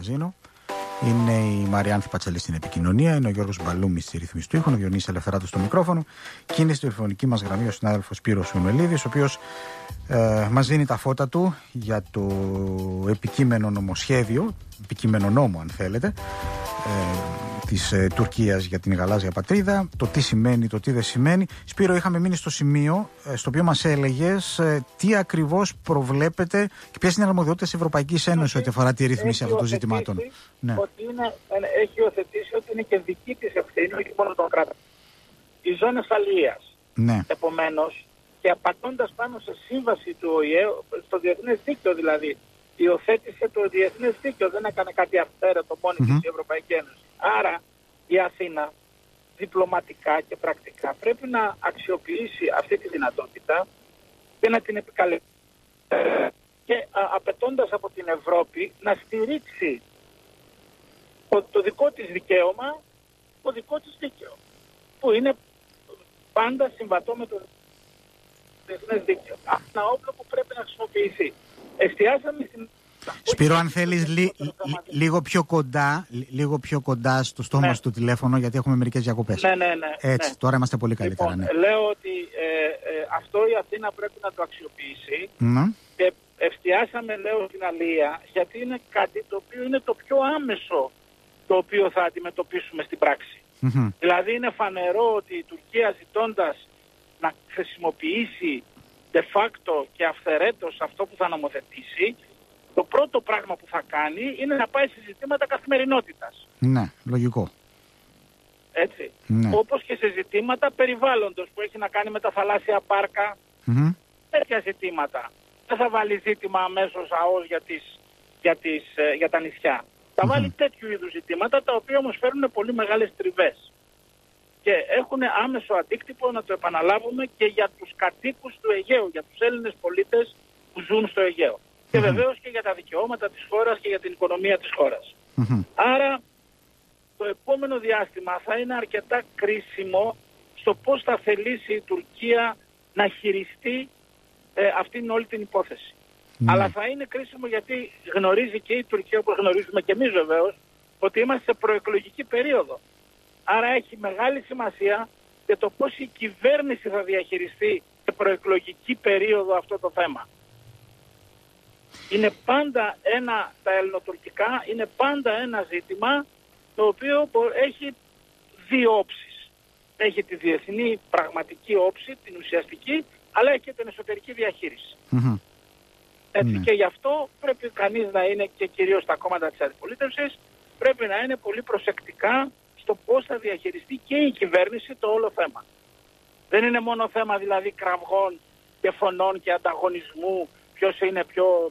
μαγαζίνο. Είναι η Μαριάνθη Πατσαλή στην επικοινωνία, είναι ο Γιώργος Μπαλούμης στη ρύθμιση του ήχου, ο Διονύσης Ελευθεράτος στο μικρόφωνο και είναι στη τηλεφωνική μας γραμμή ο συνάδελφος Σπύρος Φινουελίδης, ο οποίος μας δίνει τα φώτα του για το επικείμενο νομοσχέδιο, επικείμενο νόμο αν θέλετε, της Τουρκίας για την γαλάζια πατρίδα, το τι σημαίνει, το τι δεν σημαίνει. Σπύρο, είχαμε μείνει στο σημείο στο οποίο μας έλεγες τι ακριβώς προβλέπετε και ποιες είναι οι αρμοδιότητες της Ευρωπαϊκής Ένωσης ό,τι αφορά τη ρύθμιση αυτών των ζητημάτων. Ναι. Έχει υιοθετήσει ότι είναι και δική της ευθύνη, όχι μόνο των κρατών. Οι ζώνες αλληλείας. Ναι. Επομένως, και απαντώντας πάνω σε σύμβαση του ΟΗΕ, στο διεθνές δίκτυο δηλαδή, υιοθέτησε το διεθνές δίκαιο, δεν έκανε κάτι αυθαίρετο μόνη της η Ευρωπαϊκή Ένωση. Άρα η Αθήνα διπλωματικά και πρακτικά πρέπει να αξιοποιήσει αυτή τη δυνατότητα και να την επικαλέσει και απαιτώντας από την Ευρώπη να στηρίξει το δικό της δικαίωμα, το δικό της δίκαιο, που είναι πάντα συμβατό με το διεθνές δίκαιο. Ένα όπλο που πρέπει να χρησιμοποιηθεί. Εστιάσαμε στην... Σπύρο, αν θέλεις λίγο πιο κοντά στο στόμα σου το τηλέφωνο, γιατί έχουμε μερικές διακοπές. Ναι. Έτσι, τώρα είμαστε πολύ καλύτερα. Λοιπόν, λέω ότι αυτό η Αθήνα πρέπει να το αξιοποιήσει και εστιάσαμε, λέω, στην αλία, γιατί είναι κάτι το οποίο είναι το πιο άμεσο το οποίο θα αντιμετωπίσουμε στην πράξη. Δηλαδή είναι φανερό ότι η Τουρκία, ζητώντας να χρησιμοποιήσει de facto και αυθαιρέτως αυτό που θα νομοθετήσει, το πρώτο πράγμα που θα κάνει είναι να πάει σε ζητήματα καθημερινότητας. Ναι, λογικό. Έτσι. Ναι. Όπως και σε ζητήματα περιβάλλοντος που έχει να κάνει με τα θαλάσσια πάρκα, τέτοια ζητήματα. Δεν θα βάλει ζήτημα αμέσως ΑΟΣ για τα νησιά. Θα βάλει τέτοιου είδους ζητήματα, τα οποία όμως φέρουν πολύ μεγάλες τριβές. Και έχουν άμεσο αντίκτυπο, να το επαναλάβουμε, και για τους κατοίκους του Αιγαίου, για τους Έλληνες πολίτες που ζουν στο Αιγαίο. Και βεβαίως και για τα δικαιώματα της χώρας και για την οικονομία της χώρας. Άρα το επόμενο διάστημα θα είναι αρκετά κρίσιμο στο πώς θα θελήσει η Τουρκία να χειριστεί αυτήν όλη την υπόθεση. Αλλά θα είναι κρίσιμο γιατί γνωρίζει και η Τουρκία, όπως γνωρίζουμε και εμείς βεβαίως, ότι είμαστε σε προεκλογική περίοδο. Άρα έχει μεγάλη σημασία και το πώς η κυβέρνηση θα διαχειριστεί σε προεκλογική περίοδο αυτό το θέμα. Είναι πάντα τα ελληνοτουρκικά είναι πάντα ένα ζήτημα το οποίο έχει δύο όψεις. Έχει τη διεθνή πραγματική όψη, την ουσιαστική, αλλά έχει και την εσωτερική διαχείριση. Έτσι, και γι' αυτό πρέπει κανείς να είναι, και κυρίως τα κόμματα της αντιπολίτευσης, πρέπει να είναι πολύ προσεκτικά στο πώς θα διαχειριστεί και η κυβέρνηση το όλο θέμα. Δεν είναι μόνο θέμα δηλαδή κραυγών και φωνών και ανταγωνισμού, ποιος είναι πιο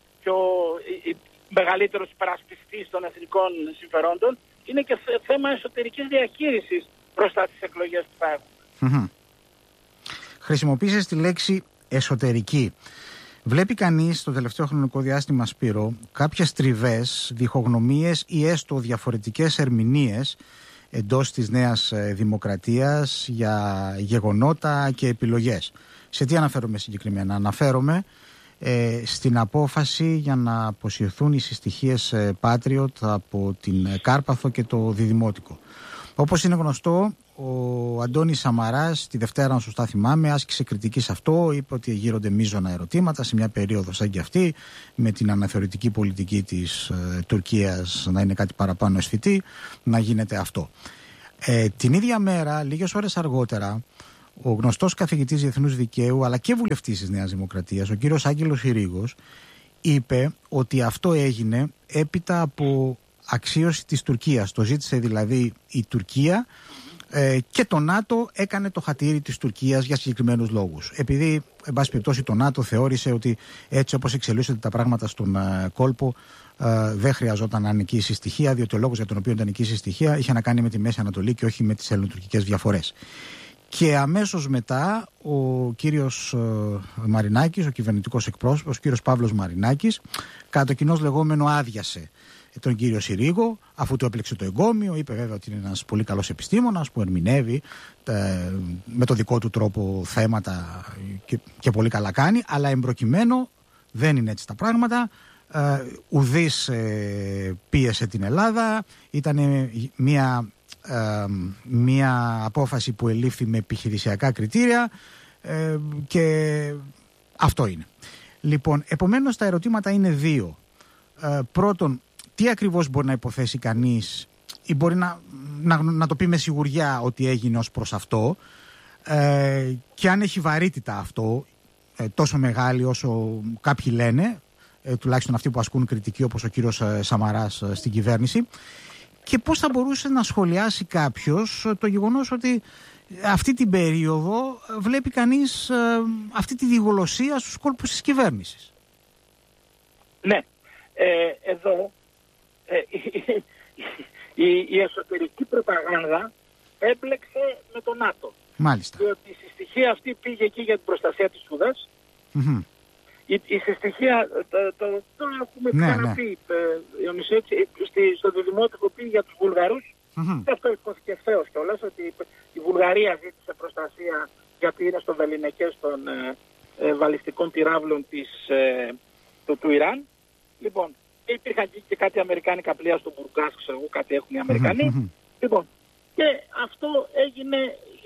μεγαλύτερος υπερασπιστής των εθνικών συμφερόντων, είναι και θέμα εσωτερικής διαχείρισης μπροστά τις εκλογές που θα έχουμε. Χρησιμοποίησες τη λέξη εσωτερική. Βλέπει κανείς στο τελευταίο χρονικό διάστημα, Σπύρο, κάποιες τριβές, διχογνωμίες ή έστω διαφορετικές ερμηνείες εντός της νέας δημοκρατίας για γεγονότα και επιλογές. Σε τι αναφέρομαι συγκεκριμένα? Αναφέρομαι στην απόφαση για να αποσυρθούν οι συστοιχίες Patriot από την Κάρπαθο και το Διδημότικο. Όπως είναι γνωστό, ο Αντώνης Σαμαράς, τη Δευτέρα, αν σωστά θυμάμαι, άσκησε κριτική σε αυτό, είπε ότι γύρονται μείζωνα ερωτήματα σε μια περίοδο σαν και αυτή, με την αναθεωρητική πολιτική της Τουρκίας να είναι κάτι παραπάνω αισθητή, να γίνεται αυτό. Την ίδια μέρα, λίγες ώρες αργότερα, ο γνωστός καθηγητής διεθνούς δικαίου αλλά και βουλευτής της Νέας Δημοκρατίας, ο κύριος Άγγελος Ιρήγος, είπε ότι αυτό έγινε έπειτα από αξίωση της Τουρκίας. Το ζήτησε δηλαδή η Τουρκία και το ΝΑΤΟ έκανε το χατήρι της Τουρκίας για συγκεκριμένους λόγους. Επειδή, εν πάση περιπτώσει, το ΝΑΤΟ θεώρησε ότι έτσι όπως εξελίσσονται τα πράγματα στον κόλπο, δεν χρειαζόταν να νικήσει συστοιχεία, διότι ο λόγος για τον οποίο ήταν νικήσει συστοιχεία είχε να κάνει με τη Μέση Ανατολή και όχι με τις ελληνοτουρκικές διαφορές. Και αμέσως μετά ο κύριος Μαρινάκης, ο κυβερνητικός εκπρόσωπος, ο κύριος Παύλος Μαρινάκης, κατά το κοινώς λεγόμενο άδειασε τον κύριο Συρίγο, αφού του έπληξε το εγκόμιο. Είπε βέβαια ότι είναι ένας πολύ καλός επιστήμονας που ερμηνεύει με το δικό του τρόπο θέματα και πολύ καλά κάνει, αλλά εμπροκειμένου δεν είναι έτσι τα πράγματα. ουδής πίεσε την Ελλάδα. Ήταν μια απόφαση που ελήφθη με επιχειρησιακά κριτήρια και αυτό είναι. Λοιπόν, επομένως τα ερωτήματα είναι δύο. Πρώτον, τι ακριβώς μπορεί να υποθέσει κανείς ή μπορεί να το πει με σιγουριά ότι έγινε ως προς αυτό, και αν έχει βαρύτητα αυτό, τόσο μεγάλη όσο κάποιοι λένε, τουλάχιστον αυτοί που ασκούν κριτική όπως ο κύριος Σαμαράς στην κυβέρνηση, και πώς θα μπορούσε να σχολιάσει κάποιος το γεγονός ότι αυτή την περίοδο βλέπει κανείς αυτή τη διγολοσία στους κόλπους της κυβέρνησης. Ναι, εδώ η εσωτερική προπαγάνδα έμπλεξε με το ΝΑΤΟ. Μάλιστα. Διότι η συστοιχία αυτή πήγε εκεί για την προστασία της Σούδας. Mm-hmm. Η συστοιχία, το έχουμε ξαναπεί, στο Δημότυπο πήγε για τους Βουλγαρούς. Mm-hmm. Και αυτό υπόθηκε ευθέως κιόλας, ότι η Βουλγαρία ζήτησε προστασία γιατί είναι στο βεληνικές των βαλιστικών πυράβλων του Ιράν. Λοιπόν, υπήρχαν και κάτι αμερικάνικα πλοία στο Μπουργκάς, ξέρω εγώ, κάτι έχουν οι Αμερικανοί. Mm-hmm. Λοιπόν, και αυτό έγινε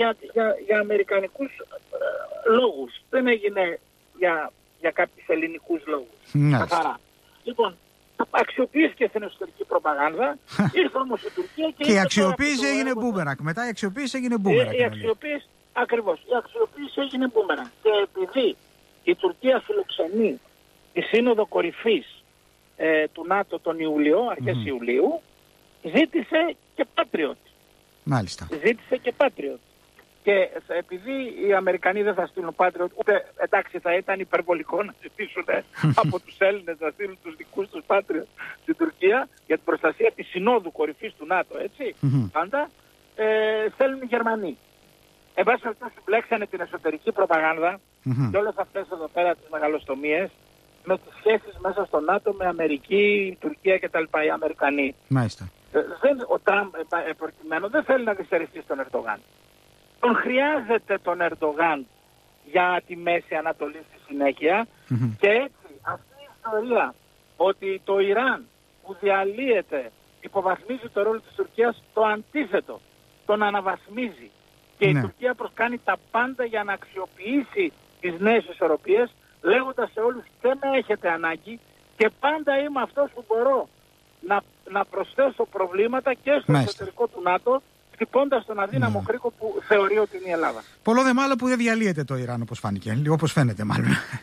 για αμερικανικούς λόγους. Δεν έγινε για κάποιους ελληνικούς λόγους. Καθαρά. Λοιπόν, αξιοποιήθηκε στην εσωτερική προπαγάνδα, ήρθε όμως η Τουρκία και η αξιοποίηση έγινε μπούμερακ. Μετά η αξιοποίηση έγινε μπούμερακ. Ακριβώς. Η αξιοποίηση έγινε μπούμερακ. Και επειδή η Τουρκία φιλοξενεί τη Σύνοδο Κορυφής του ΝΑΤΟ τον Ιούλιο, αρχές Ιουλίου, ζήτησε και Patriot. Μάλιστα. Ζήτησε και Patriot. Και επειδή οι Αμερικανοί δεν θα στείλουν Patriot, ούτε εντάξει θα ήταν υπερβολικό να ζητήσουν από τους Έλληνες να στείλουν τους δικούς τους Patriot στην Τουρκία για την προστασία της Συνόδου Κορυφής του ΝΑΤΟ, έτσι, πάντα, θέλουν οι Γερμανοί. Εν πάση περιπτώσει μπλέξανε την εσωτερική προπαγάνδα και όλες αυτές εδώ πέρα τις μεγαλοστομίες με τις σχέσεις μέσα στο ΝΑΤΟ με Αμερική, Τουρκία κτλ. Οι Αμερικανοί. Μάλιστα. Ο Τραμπ προκειμένου δεν θέλει να δυστερηθεί στον Ερντογάν. Τον χρειάζεται τον Ερντογάν για τη Μέση Ανατολή στη συνέχεια και έτσι αυτή η ιστορία ότι το Ιράν που διαλύεται υποβαθμίζει το ρόλο της Τουρκίας, το αντίθετο, τον αναβαθμίζει και η Τουρκία προσκάνει τα πάντα για να αξιοποιήσει τις νέες ισορροπίες, λέγοντας σε όλους δεν με έχετε ανάγκη και πάντα είμαι αυτός που μπορώ να προσθέσω προβλήματα και στο εσωτερικό του ΝΑΤΟ, χτυπώντας τον αδύναμο κρίκο που θεωρεί ότι είναι η Ελλάδα. Πολλό δε μάλλον που δεν διαλύεται το Ιράν όπως φάνηκε, όπως φαίνεται μάλλον.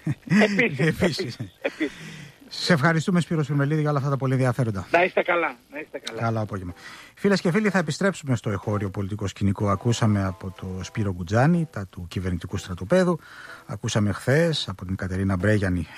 Επίσης. Σε ευχαριστούμε, Σπύρο Σπυρμελίδη, για όλα αυτά τα πολύ ενδιαφέροντα. Να είστε καλά. Καλό απόγευμα. Φίλες και φίλοι, θα επιστρέψουμε στο εχώριο πολιτικό σκηνικό. Ακούσαμε από το Σπύρο Γκουτζάνη, τα του κυβερνητικού στρατοπέδου. Ακούσαμε χθες από την Κατερίνα Μπρέγιανη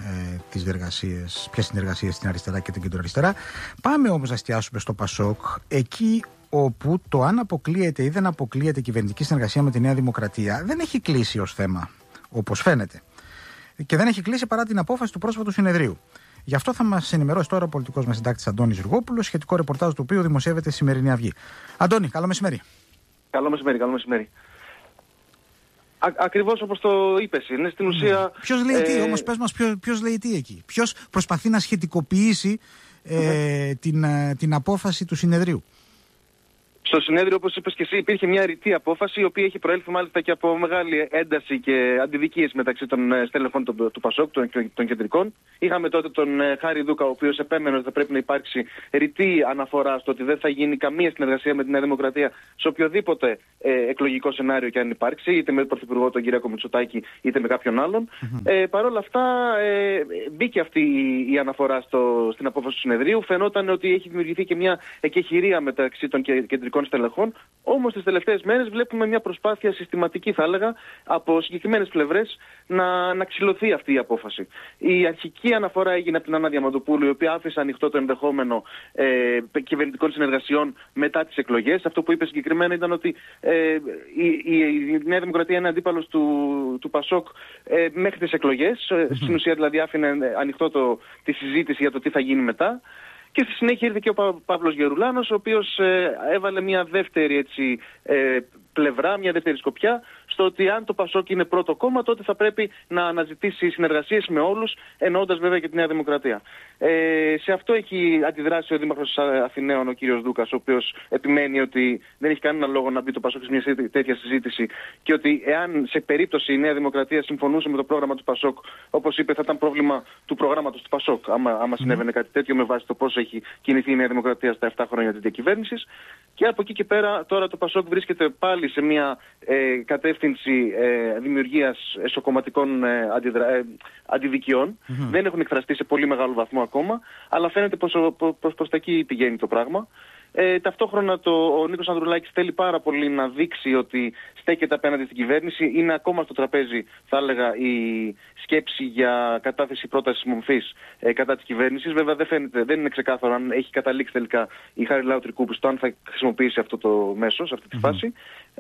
ποιες συνεργασίες στην αριστερά και την κεντροαριστερά. Πάμε όμως να εστιάσουμε στο Πασόκ, εκεί όπου το αν αποκλείεται ή δεν αποκλείεται κυβερνητική συνεργασία με τη Νέα Δημοκρατία δεν έχει κλείσει ως θέμα, όπως φαίνεται. Και δεν έχει κλείσει παρά την απόφαση του πρόσφατου συνεδρίου. Γι' αυτό θα μας ενημερώσει τώρα ο πολιτικός μας συντάκτης Αντώνης Ζουργόπουλος, σχετικό ρεπορτάζ του οποίου δημοσιεύεται στη Σημερινή Αυγή. Αντώνη, καλό μεσημέρι. Καλό μεσημέρι. Ακριβώς όπως το είπες, είναι στην ουσία... Ποιος λέει τι, όμως πες μας ποιος λέει τι εκεί. Ποιος προσπαθεί να σχετικοποιήσει την απόφαση του συνεδρίου. Στο συνέδριο, όπως είπες και εσύ, υπήρχε μια ρητή απόφαση, η οποία έχει προέλθει μάλιστα και από μεγάλη ένταση και αντιδικίες μεταξύ των στελεχών του Πασόκ, των κεντρικών. Είχαμε τότε τον Χάρη Δούκα, ο οποίος επέμενε ότι θα πρέπει να υπάρξει ρητή αναφορά στο ότι δεν θα γίνει καμία συνεργασία με τη Νέα Δημοκρατία σε οποιοδήποτε εκλογικό σενάριο και αν υπάρξει, είτε με τον Πρωθυπουργό τον κ. Μητσοτάκη, είτε με κάποιον άλλον. Παρ' όλα αυτά, μπήκε αυτή η αναφορά στην απόφαση του συνεδρίου. Φαινόταν ότι έχει δημιουργηθεί και μια εκεχηρία μεταξύ των κεντρικών στελεχών. Όμως τις τελευταίες μέρες βλέπουμε μια προσπάθεια συστηματική, θα έλεγα, από συγκεκριμένες πλευρές να ξυλωθεί αυτή η απόφαση. Η αρχική αναφορά έγινε από την Άννα Διαμαντοπούλου, η οποία άφησε ανοιχτό το ενδεχόμενο κυβερνητικών συνεργασιών μετά τις εκλογές. Αυτό που είπε συγκεκριμένα ήταν ότι η Νέα Δημοκρατία είναι αντίπαλος του Πασόκ μέχρι τις εκλογές. Στην ουσία δηλαδή άφηνε ανοιχτό τη συζήτηση για το τι θα γίνει μετά. Και στη συνέχεια ήρθε και ο Παύλος Γερουλάνος, ο οποίος έβαλε μια δεύτερη πλευρά, μια δεύτερη σκοπιά στο ότι αν το Πασόκ είναι πρώτο κόμμα, τότε θα πρέπει να αναζητήσει συνεργασίες με όλους, εννοώντας βέβαια και τη Νέα Δημοκρατία. Σε αυτό έχει αντιδράσει ο Δήμαρχος Αθηναίων, ο κύριος Δούκας, ο οποίος επιμένει ότι δεν έχει κανένα λόγο να μπει το Πασόκ σε μια τέτοια συζήτηση και ότι εάν σε περίπτωση η Νέα Δημοκρατία συμφωνούσε με το πρόγραμμα του Πασόκ, όπως είπε, θα ήταν πρόβλημα του προγράμματος του Πασόκ, άμα συνέβαινε κάτι τέτοιο με βάση το πώς έχει κινηθεί η Νέα Δημοκρατία στα 7 χρόνια της διακυβέρνησης. Και από εκεί και πέρα τώρα το Πασόκ βρίσκεται πάλι σε μια κατεύθυνση δημιουργίας εσωκομματικών αντιδικιών. Δεν έχουν εκφραστεί σε πολύ μεγάλο βαθμό ακόμα, αλλά φαίνεται προς τα εκεί πηγαίνει το πράγμα. Ταυτόχρονα ο Νίκος Ανδρουλάκης θέλει πάρα πολύ να δείξει ότι στέκεται απέναντι στην κυβέρνηση. Είναι ακόμα στο τραπέζι, θα έλεγα, η σκέψη για κατάθεση πρότασης μορφής κατά της κυβέρνησης. Βέβαια δεν είναι ξεκάθαρο αν έχει καταλήξει τελικά η Χαριλάου Τρικούπη στο αν θα χρησιμοποιήσει αυτό το μέσο σε αυτή τη φάση.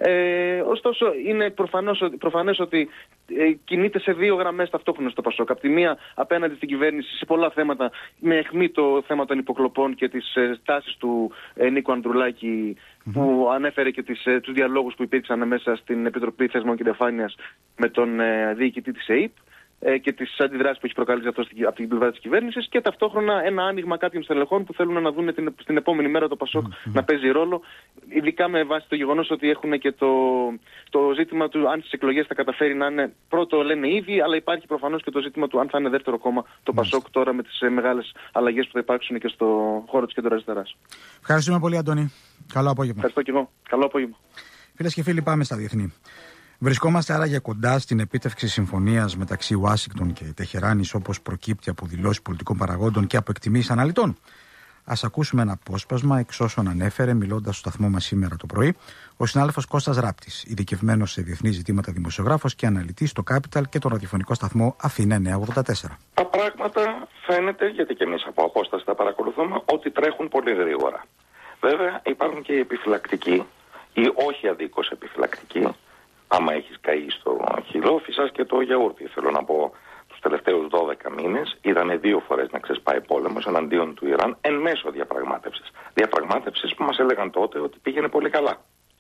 Ωστόσο είναι προφανές ότι κινείται σε δύο γραμμές ταυτόχρονα στο Πασόκ. Απ' τη μία απέναντι στην κυβέρνηση σε πολλά θέματα, με αιχμή το θέμα των υποκλοπών και τις τάσεις του Νίκου Ανδρουλάκη, που ανέφερε και τους διαλόγους που υπήρξαν μέσα στην Επιτροπή Θεσμών και Διαφάνειας με τον διοικητή της ΕΕΠ και τις αντιδράσεις που έχει προκαλέσει αυτό από την πλευρά της κυβέρνησης, και ταυτόχρονα ένα άνοιγμα κάποιων στελεχών που θέλουν να δουν στην επόμενη μέρα το Πασόκ να παίζει ρόλο, ειδικά με βάση το γεγονός ότι έχουν και το ζήτημα του αν στις εκλογές θα καταφέρει να είναι πρώτο, λένε ήδη, αλλά υπάρχει προφανώς και το ζήτημα του αν θα είναι δεύτερο κόμμα το Πασόκ τώρα με τις μεγάλες αλλαγές που θα υπάρξουν και στο χώρο της κεντροαριστεράς. Ευχαριστούμε πολύ, Αντώνη. Καλό απόγευμα. Ευχαριστώ και εγώ. Καλό απόγευμα. Φίλες και φίλοι, πάμε στα διεθνή. Βρισκόμαστε άραγε κοντά στην επίτευξη συμφωνίας μεταξύ Ουάσιγκτον και Τεχεράνης, όπως προκύπτει από δηλώσεις πολιτικών παραγόντων και από εκτιμήσεις αναλυτών. Ας ακούσουμε ένα απόσπασμα εξ όσων ανέφερε, μιλώντας στο σταθμό μας σήμερα το πρωί, ο συνάδελφος Κώστας Ράπτης, ειδικευμένος σε διεθνή ζητήματα δημοσιογράφος και αναλυτής στο Capital και τον ραδιοφωνικό σταθμό Αθήνα 984. Τα πράγματα φαίνεται, γιατί και εμείς από απόσταση τα παρακολουθούμε, ότι τρέχουν πολύ γρήγορα. Βέβαια υπάρχουν και οι επιφυλακτικοί, ή όχι αδίκως επιφυλακτικοί. Άμα έχεις καεί στο χυλό, φυσάς και το γιαούρτι. Θέλω να πω, τους τελευταίους 12 μήνες είδαμε 2 φορές να ξεσπάει πόλεμος εναντίον του Ιράν εν μέσω διαπραγμάτευσης. Διαπραγμάτευσης που μας έλεγαν τότε ότι πήγαινε πολύ καλά.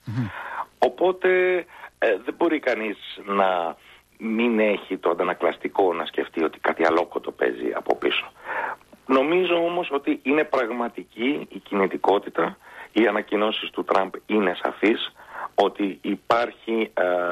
Οπότε δεν μπορεί κανείς να μην έχει το αντανακλαστικό να σκεφτεί ότι κάτι αλόκοτο παίζει από πίσω. Νομίζω όμως ότι είναι πραγματική η κινητικότητα. Οι ανακοινώσεις του Τραμπ είναι σαφείς ότι υπάρχει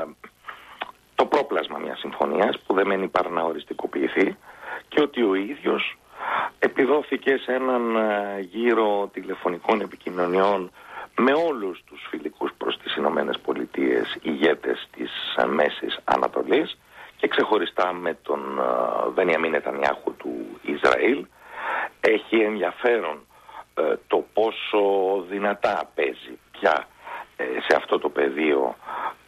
το πρόπλασμα μιας συμφωνίας που δεν μένει παρά να οριστικοποιηθεί, και ότι ο ίδιος επιδόθηκε σε έναν γύρο τηλεφωνικών επικοινωνιών με όλους τους φιλικούς προς τις Ηνωμένες Πολιτείες ηγέτες της Μέσης Ανατολής και ξεχωριστά με τον Μπενιαμίν Νετανιάχου του Ισραήλ. Έχει ενδιαφέρον το πόσο δυνατά παίζει πια σε αυτό το πεδίο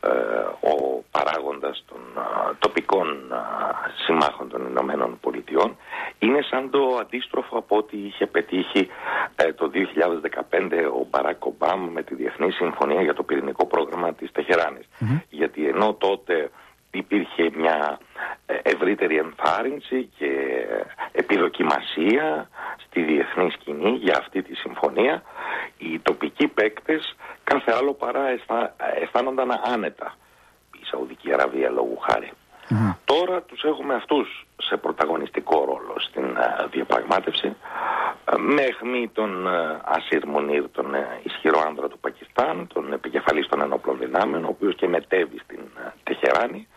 ο παράγοντας των τοπικών συμμάχων των Ηνωμένων Πολιτειών. Είναι σαν το αντίστροφο από ό,τι είχε πετύχει το 2015 ο Μπαράκ Ομπάμα με τη Διεθνή Συμφωνία για το Πυρηνικό Πρόγραμμα της Τεχεράνης. Γιατί ενώ τότε υπήρχε μια ευρύτερη ενθάρρυνση και επιδοκιμασία στη διεθνή σκηνή για αυτή τη συμφωνία, οι τοπικοί παίκτες κάθε άλλο παρά αισθάνονταν άνετα. Η Σαουδική Αραβία λόγου χάρη. Τώρα τους έχουμε αυτούς σε πρωταγωνιστικό ρόλο στην διαπραγμάτευση, με αιχμή τον Ασίρ Μουνίρ, τον ισχυρό άνδρα του Πακιστάν, τον επικεφαλής των ενόπλων δυνάμεων, ο οποίος και μετέβη στην Τεχεράνη.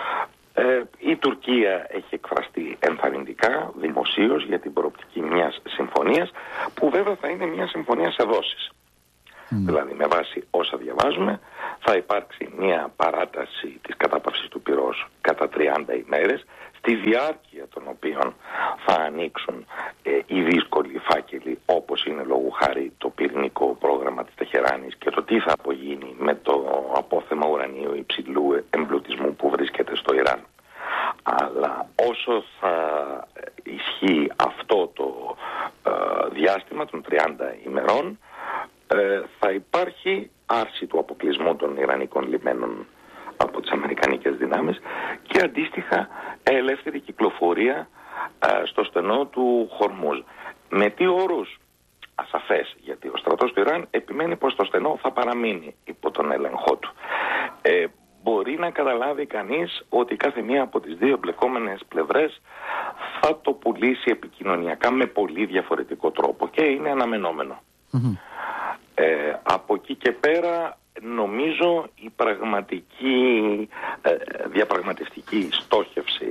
Η Τουρκία έχει εκφραστεί ενθαρρυντικά, δημοσίως, για την προοπτική μιας συμφωνίας, που βέβαια θα είναι μια συμφωνία σε δόσεις. Δηλαδή, με βάση όσα διαβάζουμε, θα υπάρξει μια παράταση της κατάπαυσης του πυρός κατά 30 ημέρες, στη διάρκεια των οποίων θα ανοίξουν οι δύσκολοι φάκελοι, όπως είναι λόγου χάρη το πυρηνικό πρόγραμμα της Τεχεράνης και το τι θα απογίνει με το απόθεμα ουρανίου υψηλού εμπλουτισμού που βρίσκεται στο Ιράν. Αλλά όσο θα ισχύει αυτό το διάστημα των 30 ημερών, θα υπάρχει άρση του αποκλεισμού των Ιρανικών λιμένων από τις Αμερικανικές δυνάμεις και αντίστοιχα ελεύθερη κυκλοφορία στο στενό του Χορμούζ. Με τι όρους? Ασαφές, γιατί ο στρατός του Ιράν επιμένει πως το στενό θα παραμείνει υπό τον έλεγχό του. μπορεί να καταλάβει κανείς ότι κάθε μία από τις δύο εμπλεκόμενες πλευρές θα το πουλήσει επικοινωνιακά με πολύ διαφορετικό τρόπο και είναι αναμενόμενο. Από εκεί και πέρα νομίζω η πραγματική διαπραγματευτική στόχευση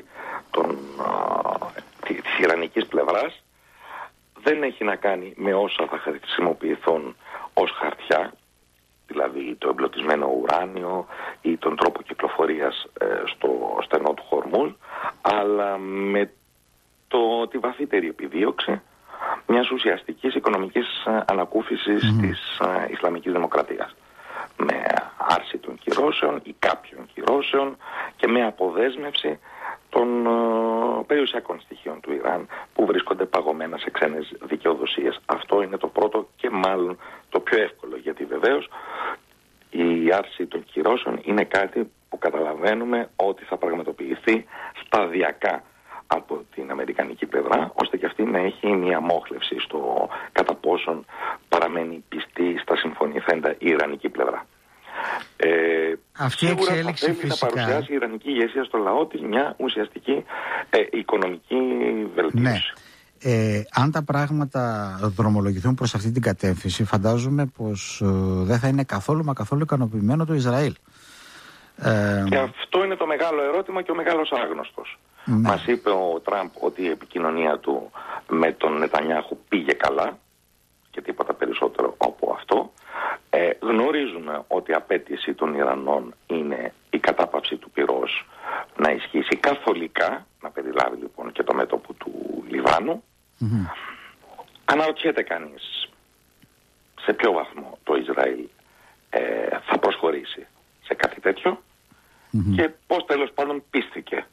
της ιρανικής πλευράς δεν έχει να κάνει με όσα θα χρησιμοποιηθούν ως χαρτιά, δηλαδή το εμπλωτισμένο ουράνιο ή τον τρόπο κυκλοφορίας στο στενό του Χορμούζ, αλλά με τη βαθύτερη επιδίωξη μιας ουσιαστικής οικονομικής ανακούφισης της Ισλαμικής Δημοκρατίας. Με άρση των κυρώσεων ή κάποιων κυρώσεων και με αποδέσμευση των περιουσιακών στοιχείων του Ιράν που βρίσκονται παγωμένα σε ξένες δικαιοδοσίες. Αυτό είναι το πρώτο και μάλλον το πιο εύκολο, γιατί βεβαίως η άρση των κυρώσεων είναι κάτι που καταλαβαίνουμε ότι θα πραγματοποιηθεί σταδιακά από την αμερικανική πλευρά, ώστε και αυτή να έχει μια μόχλευση στο κατά πόσον παραμένει πιστή στα συμφωνηθέντα η ιρανική πλευρά. Αυτή η εξέλιξη φυσικά θα παρουσιάσει η ιρανική ηγεσία στο λαό της μια ουσιαστική οικονομική βελτίωση. Αν τα πράγματα δρομολογηθούν προς αυτή την κατεύθυνση, φαντάζομαι πως δεν θα είναι καθόλου ικανοποιημένο το Ισραήλ. Και αυτό είναι το μεγάλο ερώτημα και ο μεγάλος άγνωστος. Ναι. Μας είπε ο Τραμπ ότι η επικοινωνία του με τον Νετανιάχου πήγε καλά και τίποτα περισσότερο από αυτό. Γνωρίζουμε ότι η απέτηση των Ιρανών είναι η κατάπαυση του πυρός να ισχύσει καθολικά, να περιλάβει λοιπόν και το μέτωπο του Λιβάνου. Αναρωτιέται κανείς σε ποιο βαθμό το Ισραήλ θα προσχωρήσει σε κάτι τέτοιο και πώς τέλος πάντων πίστηκε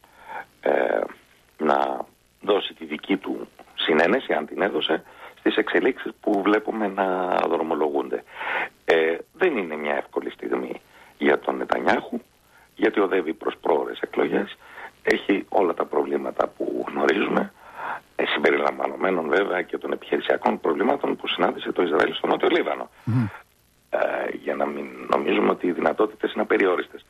να δώσει τη δική του συνένεση, αν την έδωσε, στις εξελίξεις που βλέπουμε να δρομολογούνται. Δεν είναι μια εύκολη στιγμή για τον Νετανιάχου, γιατί οδεύει προς πρόωρες εκλογές, έχει όλα τα προβλήματα που γνωρίζουμε, συμπεριλαμβανομένων βέβαια και των επιχειρησιακών προβλημάτων που συνάντησε το Ισραήλ στο Νότιο Λίβανο. Για να μην νομίζουμε ότι οι δυνατότητες είναι απεριόριστες.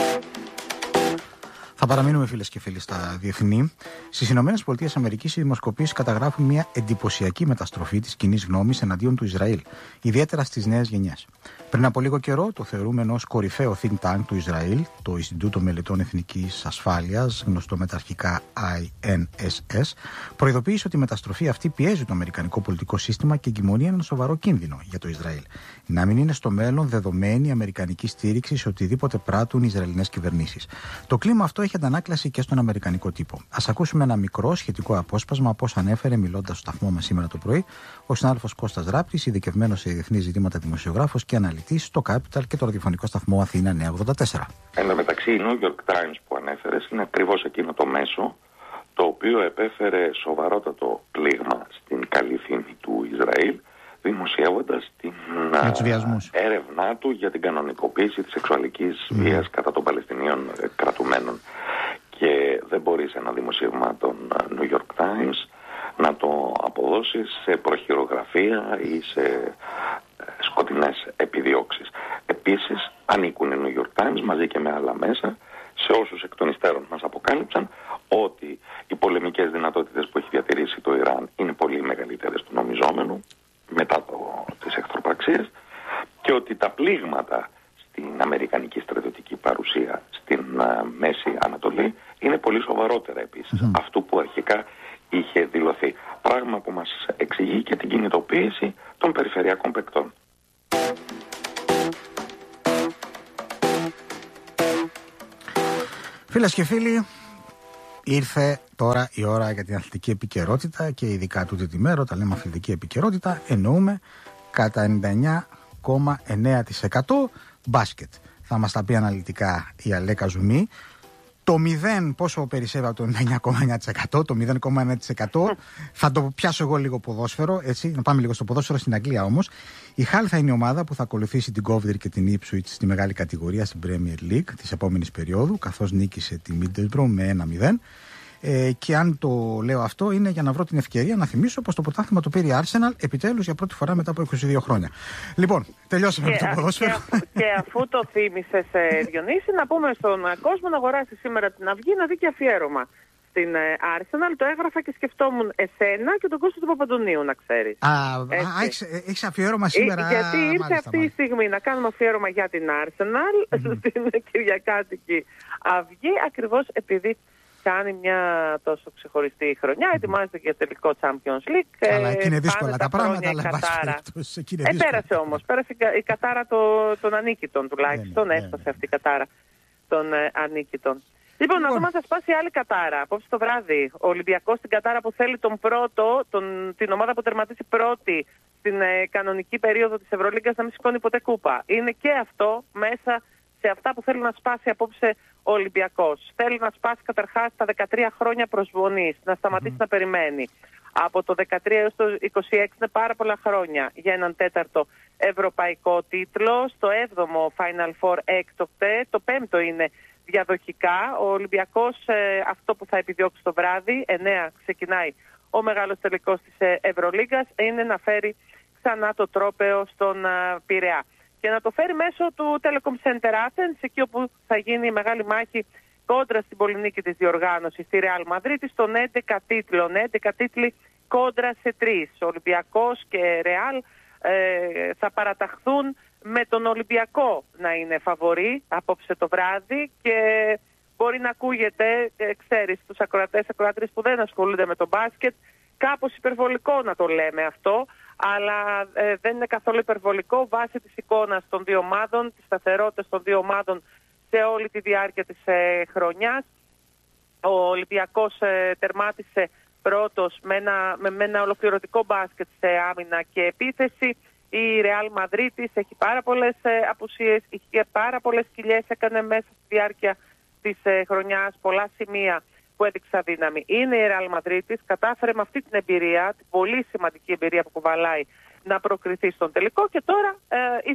Θα παραμείνουμε, φίλες και φίλοι, στα διεθνή. Στις ΗΠΑ οι δημοσκοπήσεις καταγράφουν μια εντυπωσιακή μεταστροφή της κοινής γνώμης εναντίον του Ισραήλ, ιδιαίτερα στις νέες γενιές. Πριν από λίγο καιρό, το θεωρούμενο ως κορυφαίο think tank του Ισραήλ, το Ινστιτούτο Μελετών Εθνικής Ασφάλειας, γνωστό με τα αρχικά INSS, προειδοποίησε ότι η μεταστροφή αυτή πιέζει το αμερικανικό πολιτικό σύστημα και εγκυμονεί έναν σοβαρό κίνδυνο για το Ισραήλ. Να μην είναι στο μέλλον δεδομένη η αμερικανική στήριξη σε οτιδήποτε πράττουν οι Ισραηλινές κυβερνήσεις. Το κλίμα αυτό έχει αντανάκλαση και στον αμερικανικό τύπο. Ας ακούσουμε ένα μικρό σχετικό απόσπασμα από όσα ανέφερε μιλώντας στο σταθμό μας σήμερα το πρωί ο συνάδελφος Κώστας Ράπτης, ειδικευμένος σε διεθνή ζητήματα δημοσιογράφος και αναλυτής στο Capital και το ραδιοφωνικό σταθμό Αθήνα 984. Εν τω μεταξύ, η New York Times που ανέφερες είναι ακριβώς εκείνο το μέσο το οποίο επέφερε σοβαρότατο πλήγμα στην καλή φήμη του Ισραήλ, δημοσιεύοντας την έρευνά του για την κανονικοποίηση της σεξουαλικής βίας κατά των Παλαιστινίων κρατουμένων. Και δεν μπορεί σε ένα δημοσίευμα των New York Times να το αποδώσεις σε προχειρογραφία ή σε σκοτεινές επιδιώξεις. Επίσης ανήκουν οι New York Times μαζί και με άλλα μέσα σε όσους εκ των υστέρων μας αποκάλυψαν ότι οι πολεμικές δυνατότητες που έχει διατηρήσει το Ιράν είναι πολύ μεγαλύτερες του νομιζόμενου μετά τις εχθροπραξίες και ότι τα πλήγματα στην αμερικανική στρατιωτική παρουσία στην Μέση Ανατολή είναι πολύ σοβαρότερα επίσης αυτού που αρχικά είχε δηλωθεί. Πράγμα που μας εξηγεί και την κινητοποίηση των περιφερειακών παικτών. Φίλες και φίλοι, ήρθε τώρα η ώρα για την αθλητική επικαιρότητα και ειδικά τούτη τη μέρα, όταν λέμε αθλητική επικαιρότητα, εννοούμε κατά 99,9% μπάσκετ. Θα μας τα πει αναλυτικά η Αλέκα Ζουμί. Το 0 πόσο περισσεύει από το 9,9%, το 0,1% θα το πιάσω εγώ λίγο ποδόσφαιρο, έτσι, να πάμε λίγο στο ποδόσφαιρο στην Αγγλία όμως. Η Hull θα είναι η ομάδα που θα ακολουθήσει την Coventry και την Ipswich στη μεγάλη κατηγορία στην Premier League της επόμενης περίοδου, καθώς νίκησε τη Middlesbrough με 1-0. Και αν το λέω αυτό είναι για να βρω την ευκαιρία να θυμίσω πως το πρωτάθλημα το πήρε η Arsenal επιτέλους για πρώτη φορά μετά από 22 χρόνια. Λοιπόν, τελειώσαμε με το ποδόσφαιρο. Και αφού το θύμισες, Διονύση, να πούμε στον κόσμο να αγοράσει σήμερα την Αυγή να δει και αφιέρωμα στην Arsenal. Το έγραφα και σκεφτόμουν εσένα και τον Κώστα του Παπαντονίου, να ξέρεις. Έχεις αφιέρωμα σήμερα. Γιατί ήρθε αυτή η στιγμή να κάνουμε αφιέρωμα για την Arsenal στην Κυριακάτικη Αυγή, ακριβώς επειδή κάνει μια τόσο ξεχωριστή χρονιά, ετοιμάζεται για τελικό Champions League. Καλά, εκεί είναι δύσκολα τα πράγματα, αλλά πέρασε όμως. Πέρασε η κατάρα των ανίκητων τουλάχιστον, έφτασε αυτή η κατάρα των ανίκητων. Λοιπόν, να δούμε αν θα σπάσει άλλη κατάρα. Απόψε το βράδυ, ο Ολυμπιακός στην κατάρα που θέλει τον πρώτο, την ομάδα που τερματίσει πρώτη στην κανονική περίοδο της Ευρωλίγκας να μην σηκώνει ποτέ κούπα. Είναι και αυτό μέσα σε αυτά που θέλει να σπάσει απόψε ο Ολυμπιακός. Θέλει να σπάσει καταρχάς τα 13 χρόνια προσβολής, να σταματήσει να περιμένει. Από το 13 έως το 26 είναι πάρα πολλά χρόνια για έναν τέταρτο ευρωπαϊκό τίτλο. Στο 7ο Final Four έκτοτε, το 5ο είναι διαδοχικά. Ο Ολυμπιακός αυτό που θα επιδιώξει το βράδυ, 9 ξεκινάει ο μεγάλος τελικός της Ευρωλίγκας, είναι να φέρει ξανά το τρόπαιο στον Πειραιά. Και να το φέρει μέσω του Telecom Center Athens, εκεί όπου θα γίνει η μεγάλη μάχη κόντρα στην πολυνίκη της διοργάνωσης στη Real Madrid, των 11 τίτλων. 11 τίτλοι κόντρα σε 3. Ο Ολυμπιακός και Real θα παραταχθούν με τον Ολυμπιακό να είναι φαβορί απόψε το βράδυ και μπορεί να ακούγεται, ξέρεις, τους ακροατές που δεν ασχολούνται με το μπάσκετ, κάπως υπερβολικό να το λέμε αυτό, αλλά δεν είναι καθόλου υπερβολικό βάσει της εικόνας των δύο ομάδων, της σταθερότητας των δύο ομάδων σε όλη τη διάρκεια της χρονιάς. Ο Ολυμπιακός τερμάτισε πρώτος με ένα ολοκληρωτικό μπάσκετ σε άμυνα και επίθεση. Η Real Madrid έχει πάρα πολλές απουσίες, είχε πάρα πολλές κοιλιές, έκανε μέσα στη διάρκεια της χρονιάς πολλά σημεία που έδειξα δύναμη. Είναι η Real Madrid, κατάφερε με αυτή την εμπειρία, την πολύ σημαντική εμπειρία που κουβαλάει, να προκριθεί στον τελικό και τώρα οι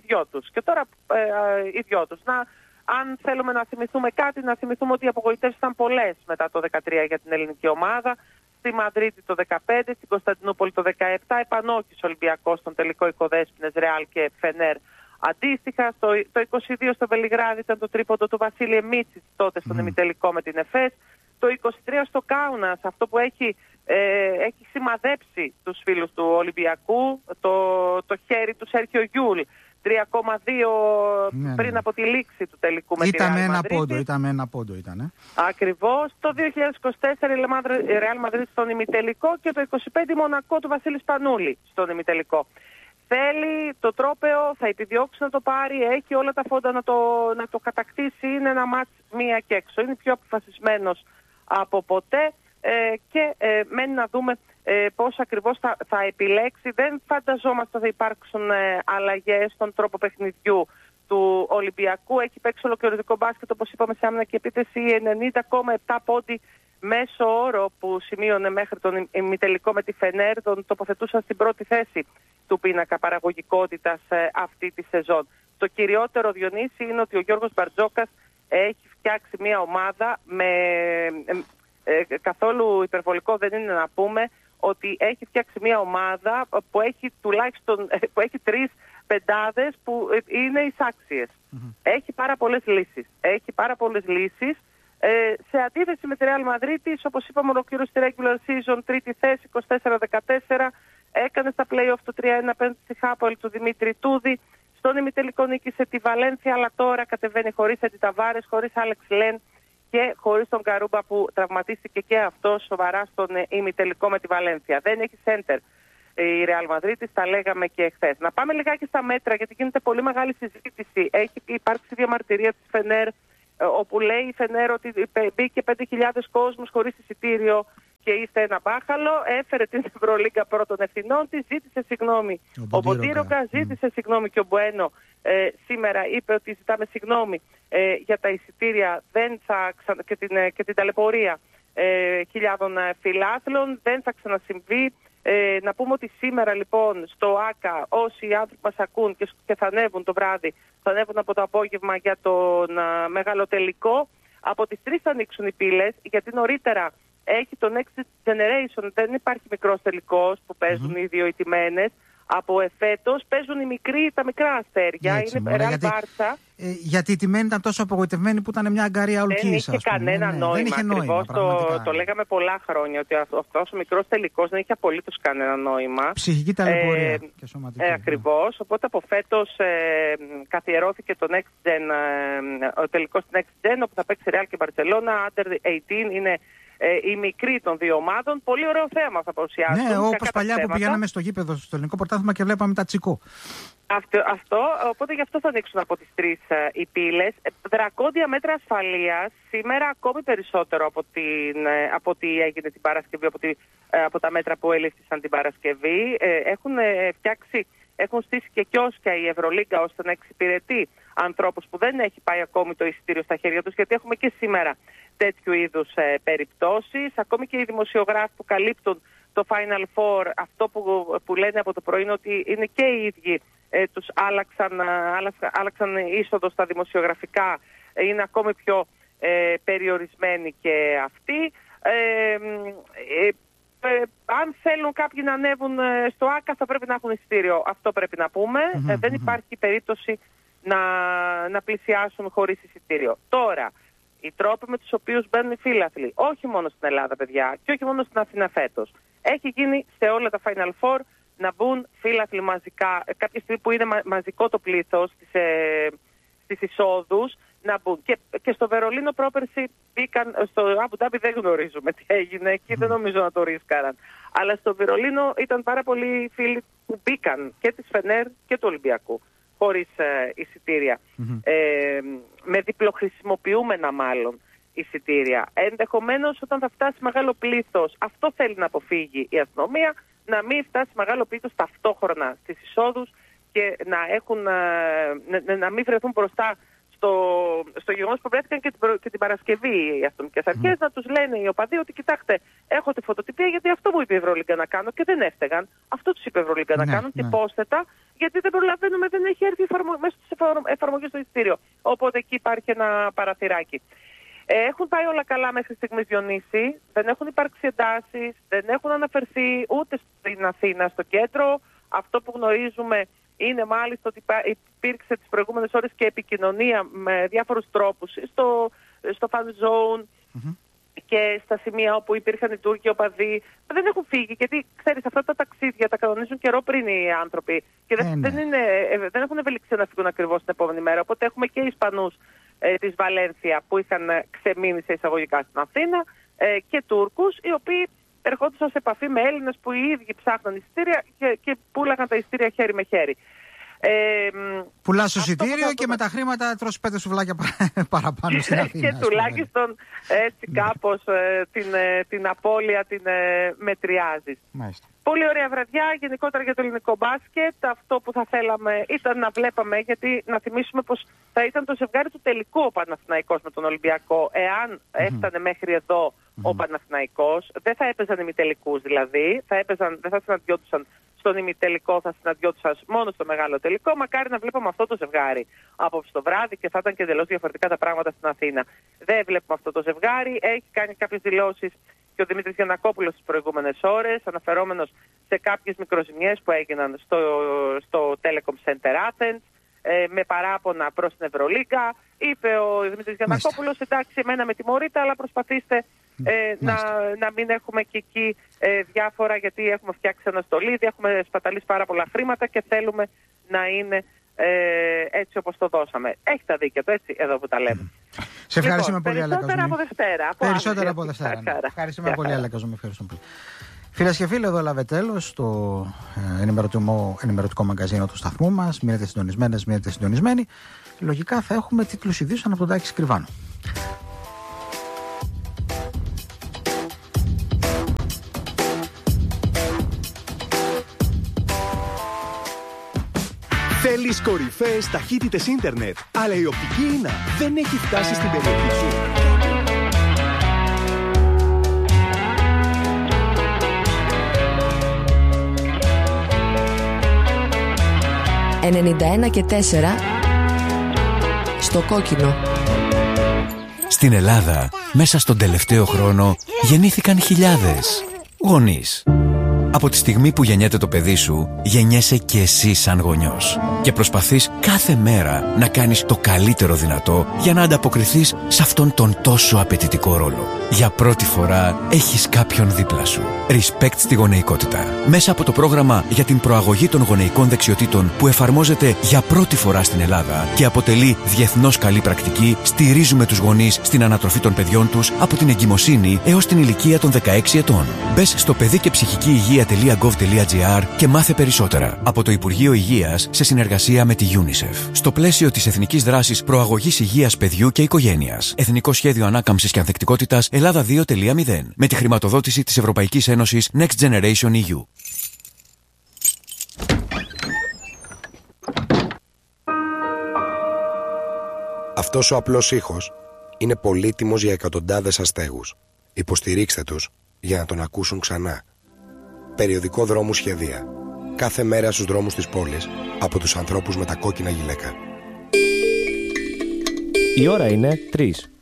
δυο τους. Αν θέλουμε να θυμηθούμε κάτι, να θυμηθούμε ότι οι απογοητεύσεις ήταν πολλές μετά το 2013 για την ελληνική ομάδα. Στη Μαδρίτη το 2015, στην Κωνσταντινούπολη το 2017, επανόχης Ολυμπιακός στον τελικό Οικοδέσποινες, Ρεάλ και Φενέρ. Αντίστοιχα, το 2022 στο Βελιγράδι ήταν το τρίποντο του Βασίλη Μίτσιτς τότε στον ημιτελικό με την ΕΦΕΣ. Το 2023 στο Κάουνας, αυτό που έχει σημαδέψει τους φίλους του Ολυμπιακού, το χέρι του Σέρχιο Γιούλ. 3,2 πριν από τη λήξη του τελικού με τη Real Madrid. Ήταν με ένα πόντο. Ακριβώς. Το 2024 η Real Madrid στον ημιτελικό και το 2025 Μονακό του Βασίλη Σπανούλη στον ημιτελικό. Θέλει το τρόπαιο, θα επιδιώξει να το πάρει, έχει όλα τα φόντα να το κατακτήσει. Είναι ένα μάτς μία και έξω. Είναι πιο αποφασισμένος από ποτέ και μένει να δούμε πώς ακριβώς θα επιλέξει. Δεν φανταζόμαστε ότι θα υπάρξουν αλλαγές στον τρόπο παιχνιδιού του Ολυμπιακού. Έχει παίξει ολοκληρωτικό μπάσκετ, όπως είπαμε, σε άμυνα και επίθεση. 90,7 πόντι μέσο όρο που σημείωνε μέχρι τον ημιτελικό με τη Φενέρ, τον τοποθετούσαν στην πρώτη θέση του πίνακα παραγωγικότητας αυτή τη σεζόν. Το κυριότερο, Διονύση, είναι ότι ο Γιώργος Μπαρτζόκας έχει φτιάξει μια ομάδα καθόλου υπερβολικό δεν είναι να πούμε ότι έχει φτιάξει μια ομάδα που έχει τουλάχιστον τρεις πεντάδες που είναι εισάξιες. Έχει πάρα πολλές λύσεις. Σε αντίθεση με τη Real Madrid, όπως είπαμε, ολοκλήρωσε τη regular season, τρίτη θέση, 24-14. Έκανε στα play-off το 3-1 απέναντι στη Χάπολ του Δημήτρη Τούδη. Στον ημιτελικό νίκησε τη Βαλένθια, αλλά τώρα κατεβαίνει χωρίς Εντιταβάρες, χωρίς Άλεξ Λεν και χωρίς τον Καρούμπα που τραυματίστηκε και αυτό σοβαρά στον ημιτελικό με τη Βαλένθια. Δεν έχει center η Real Madrid, τα λέγαμε και χθες. Να πάμε λιγάκι στα μέτρα, γιατί γίνεται πολύ μεγάλη συζήτηση. Έχει υπάρξει διαμαρτυρία της Φενέρ, όπου λέει η Φενέρ ότι μπήκε 5.000 κόσμος χωρίς εισιτήριο και είστε ένα μπάχαλο. Έφερε την Ευρωλίγκα πρώτων ευθυνών της, ζήτησε συγγνώμη ο Μποντίρογκα, ζήτησε συγγνώμη και ο Μπουένο σήμερα είπε ότι ζητάμε συγγνώμη για τα εισιτήρια και την ταλαιπωρία χιλιάδων φιλάθλων. Δεν θα ξανασυμβεί. Να πούμε ότι σήμερα λοιπόν στο ΆΚΑ όσοι άνθρωποι μας ακούν και θα ανέβουν το βράδυ, θα ανέβουν από το απόγευμα για τον μεγάλο τελικό. Από τις 3 θα ανοίξουν οι πύλες, γιατί νωρίτερα έχει το Next Generation. Δεν υπάρχει μικρός τελικός που παίζουν οι δύο ηττημένες. Από εφέτος παίζουν τα μικρά αστέρια. Έτσι, είναι Real Barça. Γιατί οι τιμένοι ήταν τόσο απογοητευμένοι που ήταν μια αγκαρία ολκής. Δεν είχε κανένα νόημα. Ακριβώς το λέγαμε πολλά χρόνια ότι αυτός ο μικρός τελικός δεν είχε απολύτως κανένα νόημα. Ψυχική ταλαιπωρία και σωματική. Ακριβώς. Οπότε από φέτος καθιερώθηκε το Next Gen, ο τελικός του Next Gen, όπου θα παίξει Real και Barcelona. Under 18 είναι οι μικροί των δύο ομάδων. Πολύ ωραίο θέμα θα παρουσιάσουν. Ναι, όπως παλιά που πηγαίναμε στο γήπεδο στο ελληνικό πρωτάθλημα και βλέπαμε τα τσικό. Αυτό, οπότε γι' αυτό θα ανοίξουν από τις τρεις οι πύλες. Δρακόντια μέτρα ασφαλείας, σήμερα ακόμη περισσότερο από ό,τι έγινε την Παρασκευή, από τα μέτρα που ελήφθησαν την Παρασκευή. Έχουν στήσει και κιόσκια η Ευρωλίγκα ώστε να εξυπηρετεί ανθρώπους που δεν έχει πάει ακόμη το εισιτήριο στα χέρια τους, γιατί έχουμε και σήμερα τέτοιου είδους περιπτώσεις. Ακόμη και οι δημοσιογράφοι που καλύπτουν το Final Four, αυτό που λένε από το πρωί είναι ότι είναι και οι ίδιοι τους άλλαξαν είσοδο στα δημοσιογραφικά, είναι ακόμη πιο περιορισμένοι και αυτοί. Αν θέλουν κάποιοι να ανέβουν στο ΆΚΑ θα πρέπει να έχουν εισιτήριο. Αυτό πρέπει να πούμε. Δεν υπάρχει περίπτωση να πλησιάσουν χωρίς εισιτήριο. Τώρα, οι τρόποι με τους οποίους μπαίνουν οι φίλαθλοι, όχι μόνο στην Ελλάδα, παιδιά, και όχι μόνο στην Αθήνα φέτος. Έχει γίνει σε όλα τα Final Four να μπουν φίλαθλοι μαζικά, κάποια στιγμή που είναι μαζικό το πλήθος στις εισόδους, να μπουν. Και στο Βερολίνο πρόπερση μπήκαν, στο Αμπου Ντάμπι δεν γνωρίζουμε τι έγινε, εκεί δεν νομίζω να το ρίσκαραν. Αλλά στο Βερολίνο ήταν πάρα πολλοί φίλοι που μπήκαν και της Φενέρ και του Ολυμπιακού, χωρίς εισιτήρια. Με διπλοχρησιμοποιούμενα μάλλον εισιτήρια. Ενδεχομένως όταν θα φτάσει μεγάλο πλήθος, αυτό θέλει να αποφύγει η αστυνομία, να μην φτάσει μεγάλο πλήθος ταυτόχρονα στις εισόδους και να μην βρεθούν μπροστά στο γεγονός που βρέθηκαν και την Παρασκευή οι αστυνομικές αρχές, να τους λένε οι οπαδοί ότι κοιτάξτε, έχω τη φωτοτυπία γιατί αυτό μου είπε η Ευρωλίγκα να κάνω και δεν έφταιγαν. Αυτό τους είπε η Ευρωλίγκα να κάνουν και πρόσθετα, γιατί δεν προλαβαίνουμε, δεν έχει έρθει μέσω της εφαρμογής στο εισιτήριο. Οπότε εκεί υπάρχει ένα παραθυράκι. Έχουν πάει όλα καλά μέχρι στιγμής, Διονύση. Δεν έχουν υπάρξει εντάσεις, δεν έχουν αναφερθεί ούτε στην Αθήνα, στο κέντρο. Αυτό που γνωρίζουμε είναι μάλιστα ότι υπήρξε τις προηγούμενες ώρες και επικοινωνία με διάφορους τρόπους στο fan zone και στα σημεία όπου υπήρχαν οι Τούρκοι οπαδοί. Δεν έχουν φύγει, γιατί ξέρεις, αυτά τα ταξίδια τα κανονίζουν καιρό πριν οι άνθρωποι και δεν έχουν ευελιξία να φύγουν ακριβώς την επόμενη μέρα. Οπότε έχουμε και Ισπανούς της Βαλένθια που είχαν ξεμείνει σε εισαγωγικά στην Αθήνα και Τούρκους οι οποίοι ερχόντουσαν σε επαφή με Έλληνες που οι ίδιοι ψάχναν εισιτήρια και πούλαγαν τα εισιτήρια χέρι με χέρι. Πουλάς το εισιτήριο και με τα χρήματα τρως 5 σουβλάκια παραπάνω στην Αθήνα. Και τουλάχιστον έτσι κάπως την απώλεια την μετριάζεις. Μάλιστα. Πολύ ωραία βραδιά γενικότερα για το ελληνικό μπάσκετ. Αυτό που θα θέλαμε ήταν να βλέπαμε, γιατί να θυμίσουμε πως θα ήταν το ζευγάρι του τελικού ο Παναθηναϊκός με τον Ολυμπιακό. Εάν έφτανε μέχρι εδώ ο Παναθηναϊκός, δεν θα έπαιζαν ημιτελικούς δηλαδή, δεν θα συναντιόντουσαν στον ημιτελικό, θα συναντιόντουσαν μόνο στο μεγάλο τελικό. Μακάρι να βλέπαμε αυτό το ζευγάρι απόψε το βράδυ και θα ήταν και εντελώς διαφορετικά τα πράγματα στην Αθήνα. Δεν βλέπουμε αυτό το ζευγάρι. Έχει κάνει κάποιες δηλώσεις και ο Δημήτρης Γιαννακόπουλος τις προηγούμενες ώρες, αναφερόμενος σε κάποιες μικροζημιές που έγιναν στο Telecom Center Athens, με παράπονα προς την Ευρωλίγκα. Είπε ο Δημήτρης Γιαννακόπουλος, εντάξει, εμένα με τιμωρείτε, αλλά προσπαθήστε να μην έχουμε και εκεί διάφορα, γιατί έχουμε φτιάξει ένα στολίδι, έχουμε σπαταλήσει πάρα πολλά χρήματα και θέλουμε να είναι έτσι όπως το δώσαμε. Έχει τα δίκαια του, έτσι, εδώ που τα λέμε. Σε ευχαριστούμε πολύ, Αλέκα. Περισσότερα από Δευτέρα. Περισσότερα από Δευτέρα. Ευχαριστούμε πολύ, Αλέκα. Φίλες και φίλοι, εδώ έλαβε τέλος το ενημερωτικό μαγκαζίνο του σταθμού μας. Μείνετε συντονισμένες, μείνετε συντονισμένοι. Λογικά θα έχουμε τίτλους ειδήσεων από τον Τάκη Σκριβάνο. Θέλεις κορυφαίες ταχύτητες ίντερνετ, αλλά η οπτική ίνα δεν έχει φτάσει στην περιοχή σου. «91 και 4» στο κόκκινο. Στην Ελλάδα μέσα στον τελευταίο χρόνο γεννήθηκαν χιλιάδες γονείς. Από τη στιγμή που γεννιέται το παιδί σου, γεννιέσαι και εσύ σαν γονιός. Και προσπαθείς κάθε μέρα να κάνεις το καλύτερο δυνατό για να ανταποκριθείς σε αυτόν τον τόσο απαιτητικό ρόλο. Για πρώτη φορά έχεις κάποιον δίπλα σου. Respect στη γονεϊκότητα. Μέσα από το πρόγραμμα για την προαγωγή των γονεϊκών δεξιοτήτων που εφαρμόζεται για πρώτη φορά στην Ελλάδα και αποτελεί διεθνώς καλή πρακτική, στηρίζουμε τους γονείς στην ανατροφή των παιδιών τους από την εγκυμοσύνη έως την ηλικία των 16 ετών. Μπες στο παιδικεψυχικηυγεία.gov.gr και μάθε περισσότερα. Από το Υπουργείο Υγείας σε συνεργασία με τη UNICEF. Στο πλαίσιο της Εθνικής Δράσης Προαγωγής Υγείας Παιδιού και Οικογένειας. Εθνικό Σχέδιο Ανάκαμψης και Ανθεκτικότητας Ελλάδα 2.0. Με τη χρηματοδότηση της Ευρωπαϊκής Ένωσης Next Generation EU. Αυτός ο απλός ήχος είναι πολύτιμος για εκατοντάδες αστέγους. Υποστηρίξτε τους για να τον ακούσουν ξανά. Περιοδικό Δρόμου Σχεδία. Κάθε μέρα στους δρόμους της πόλης από τους ανθρώπους με τα κόκκινα γυλαίκα. Η ώρα είναι 3.